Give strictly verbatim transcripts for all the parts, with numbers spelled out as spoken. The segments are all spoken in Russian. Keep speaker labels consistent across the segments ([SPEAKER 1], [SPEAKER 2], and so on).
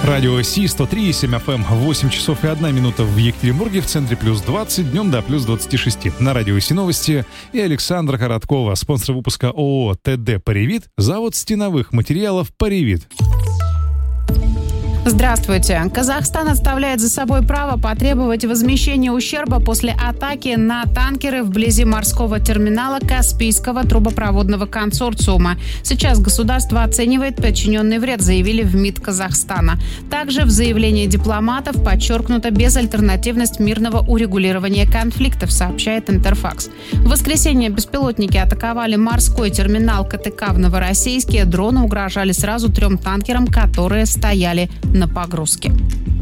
[SPEAKER 1] Радио Си, сто три и семь эф эм, восемь часов и одна минута в Екатеринбурге, в центре плюс двадцать, днем до плюс двадцать шесть. На Радио Си новости и Александра Короткова, спонсор выпуска ООО ТД «Паривит», завод стеновых материалов «Паривит».
[SPEAKER 2] Здравствуйте. Казахстан оставляет за собой право потребовать возмещения ущерба после атаки на танкеры вблизи морского терминала Каспийского трубопроводного консорциума. Сейчас государство оценивает причиненный вред, заявили в МИД Казахстана. Также в заявлении дипломатов подчеркнута безальтернативность мирного урегулирования конфликтов, сообщает Интерфакс. В воскресенье беспилотники атаковали морской терминал КТК в Новороссийске. Дроны угрожали сразу трем танкерам, которые стояли на погрузке.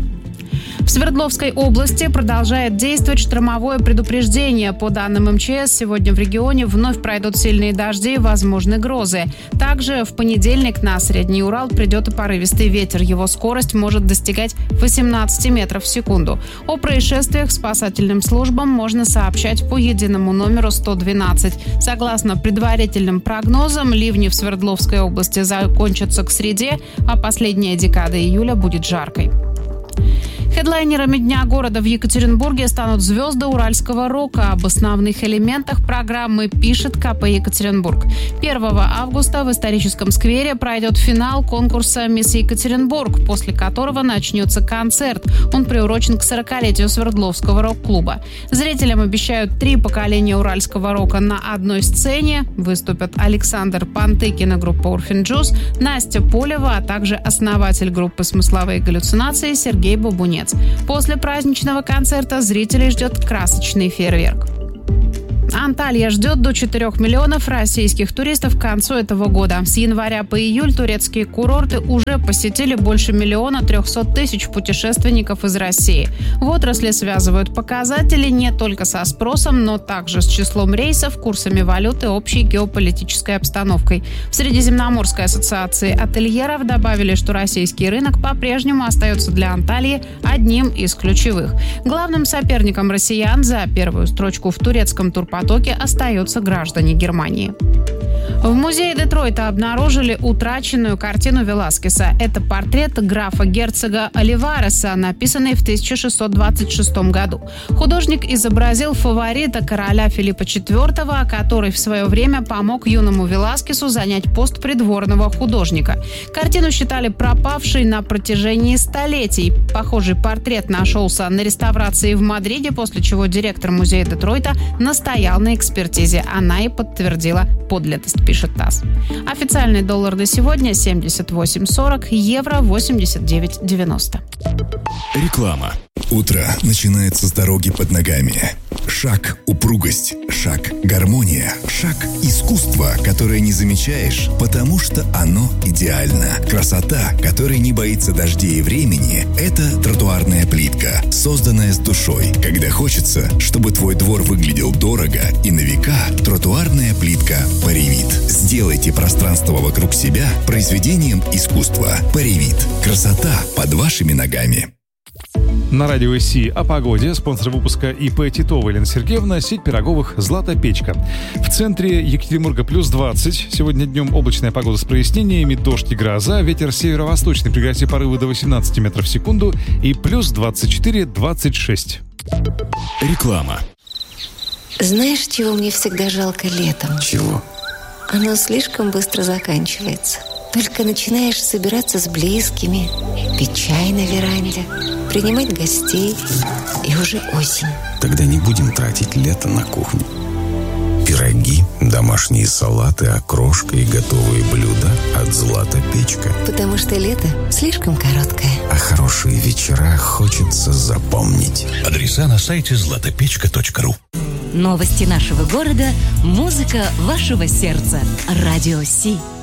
[SPEAKER 2] В Свердловской области продолжает действовать штормовое предупреждение. По данным эм че эс, сегодня в регионе вновь пройдут сильные дожди и возможны грозы. Также в понедельник на Средний Урал придет и порывистый ветер. Его скорость может достигать восемнадцать метров в секунду. О происшествиях спасательным службам можно сообщать по единому номеру сто двенадцать. Согласно предварительным прогнозам, ливни в Свердловской области закончатся к среде, а последняя декада июля будет жаркой. Хедлайнерами Дня города в Екатеринбурге станут звезды уральского рока. Об основных элементах программы пишет ка пэ Екатеринбург. первого августа в историческом сквере пройдет финал конкурса «Мисс Екатеринбург», после которого начнется концерт. Он приурочен к сорокалетию Свердловского рок-клуба. Зрителям обещают три поколения уральского рока на одной сцене. Выступят Александр Пантыкин и группа «Урфин Джюс», Настя Полева, а также основатель группы «Смысловые галлюцинации» Сергей Бабунец. После праздничного концерта зрителей ждет красочный фейерверк. Анталья ждет до четырех миллионов российских туристов к концу этого года. С января по июль турецкие курорты уже посетили больше миллиона трехсот тысяч путешественников из России. В отрасли связывают показатели не только со спросом, но также с числом рейсов, курсами валюты, общей геополитической обстановкой. В Средиземноморской ассоциации ательеров добавили, что российский рынок по-прежнему остается для Антальи одним из ключевых. Главным соперником россиян за первую строчку в турецком турпотоке остаются граждане Германии. В музее Детройта обнаружили утраченную картину Веласкеса. Это портрет графа-герцога Оливареса, написанный в тысяча шестьсот двадцать шестом году. Художник изобразил фаворита короля Филиппа четвёртого, который в свое время помог юному Веласкесу занять пост придворного художника. Картину считали пропавшей на протяжении столетий. Похожий портрет нашелся на реставрации в Мадриде, после чего директор музея Детройта настоял на экспертизе. Она и подтвердила подлинность, пишет ТАСС. Официальный доллар на сегодня семьдесят восемь сорок, евро восемьдесят девять девяносто.
[SPEAKER 3] Реклама. Утро начинается с дороги под ногами. Шаг – упругость, шаг – гармония, шаг – искусство, которое не замечаешь, потому что оно идеально. Красота, которая не боится дождей и времени – это тротуарная плитка, созданная с душой. Когда хочется, чтобы твой двор выглядел дорого и на века, тротуарная плитка «Паривит». Сделайте пространство вокруг себя произведением искусства. «Паривит». Красота под вашими ногами.
[SPEAKER 1] На Радио Си о погоде. Спонсор выпуска ИП Титова Елена Сергеевна, сеть пироговых «Злата Печка». В центре Екатеринбурга плюс двадцать. Сегодня днем облачная погода с прояснениями, дождь и гроза. Ветер северо-восточный при грозе порывы до восемнадцати метров в секунду и плюс двадцать четыре двадцать шесть.
[SPEAKER 3] Реклама.
[SPEAKER 4] Знаешь, чего мне всегда жалко летом?
[SPEAKER 3] Чего?
[SPEAKER 4] Оно слишком быстро заканчивается. Только начинаешь собираться с близкими, пить чай на веранде, принимать гостей, и уже осень.
[SPEAKER 5] Тогда не будем тратить лето на кухню. Пироги, домашние салаты, окрошка и готовые блюда от «Злата Печка».
[SPEAKER 4] Потому что лето слишком короткое.
[SPEAKER 5] А хорошие вечера хочется запомнить.
[SPEAKER 6] Адреса на сайте злата печка точка ру.
[SPEAKER 7] Новости нашего города, музыка вашего сердца. Радио Си.